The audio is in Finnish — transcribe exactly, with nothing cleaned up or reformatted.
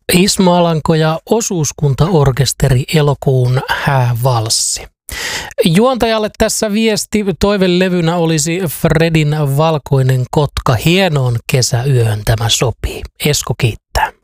Ismo Alanko ja osuuskuntaorkesteri elokuun häävalssi. Juontajalle tässä viesti, toivelevynä olisi Fredin Valkoinen kotka. Hienoon kesäyöhön tämä sopii. Esko kiittää.